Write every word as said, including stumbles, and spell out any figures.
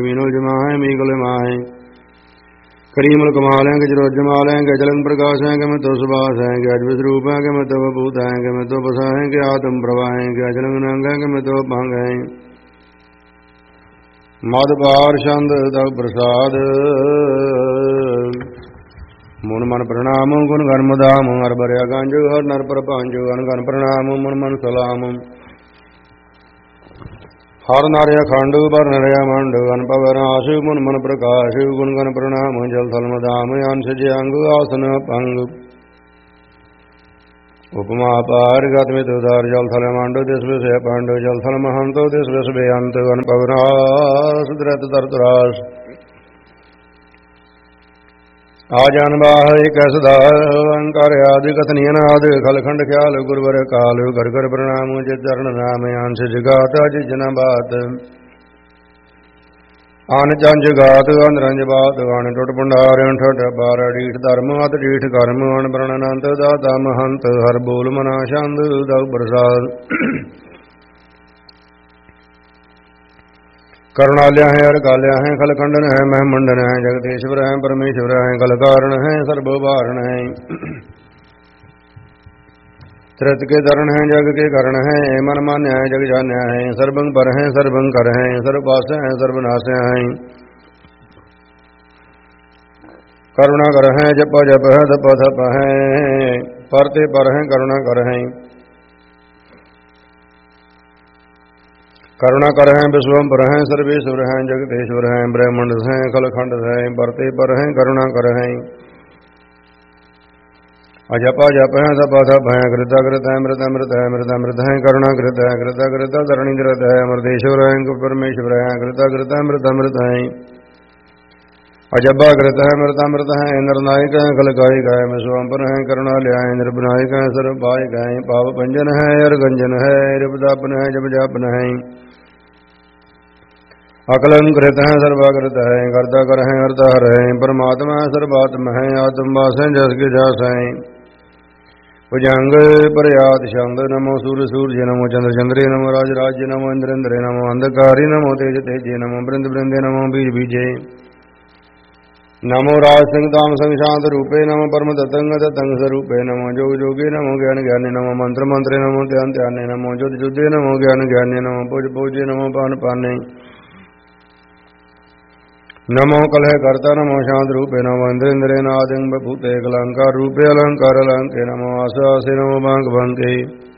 मीनो जमाए मीगल माए करीमल कमालेंगे जरो जमालेंगे जलन प्रकाशेंगे मैं तो सुभाषेंगे अज विस्रूपेंगे मैं तो बभूताएंगे मैं तो बसाएंगे आत्म प्रभाएंगे अजलंग नंगेंगे मैं तो भांगें मद पार छंद तक प्रसाद मुन मन प्रणाम गुण गण मुदाम हर बरिया गंज हर नर पर पांज गण गण प्रणाम मुन मन सलाम हर नारे अखंड बर नरया मंड अनपव नाश मुन मन प्रकाश गुण गण प्रणाम जल थल मदाम अंश अंग आसन पंग उपमा पार गत में तुदार जल थल मंड दिस विषय पंड जल थल महंत दिस विष बेअंत अनपव नाश द्रत तरतराश आजान बाह एक सदा अंकार आदि कथनीय नाद खलखंड ख्याल गुरुवर काल घर घर प्रणाम जित चरण नाम अंश जगात अज जना बात आन चंज गात अंज बात अन टुट भंडार ठट बार ढीठ धर्म अत ढीठ कर्म अन प्रणनंत दाता महंत हर बोल मना छंद दव प्रसाद करुणाल्या है हर काल्या है खल खंडन है मह मंडन है जगदीश्वर है परमेश्वर है कल कारण है सर्वभारण है त्रित के धरण है जग के करण है मन मान्य है जग जान्य है सर्वंग पर है सर्वंग कर है सर्वपास है सर्वनाश है करुणा कर है जप जप है तप तप है परते पर है करुणा कर है करुणा कर हैं विश्वम पर हैं सर्वेश्वर हैं जगतेश्वर हैं ब्रह्मंड हैं खलखंड हैं परते पर हैं करुणा कर हैं अजपा जप हैं तपा तप हैं कृता कृत है मृत अमृत है मृत अमृत है करुणा कृत है कृता कृत धरणी कृत है अमृतेश्वर हैं परमेश्वर हैं कृता कृत है मृत अमृत है अजबा कृत है मृत अमृत है नरनायक है कलकायिक है विश्वम्पर है करुणालय है निर्भनायक है सर्वभायक है पाप पंजन है अर्गंजन है रिपदापन है जब जापन है अकलंकृत है सर्वाकृत है कर्ता कर है हरता हर है परमात्मा है सर्वात्मा है आत्मवास है जस के जास है भुजंग प्रयात छंद नमो सूर्य सूर्य नमो चंद्र चंद्रे नमो राज राज्य नमो इंद्र इंद्रे नमो अंधकारी नमो तेज तेजे नमो बृंद बृंदे नमो बीज बीजे नमो राज सिंह दाम संग शांत रूपे नमो परम ततंग ततंग स्वरूपे नमो जोग जोगे नमो ज्ञान ज्ञानी नमो मंत्र मंत्रे नमो ध्यान ध्याने नमो जुद जुदे नमो ज्ञान ज्ञानी नमो पूज पूजे नमो पान पाने नमो कलह कर्ता नमो शांत रूपे नमो इंद्र इंद्रे नादिंग भूते अलंकार रूपे अलंकार अलंके नमो आस आसे नमो भांग भंगे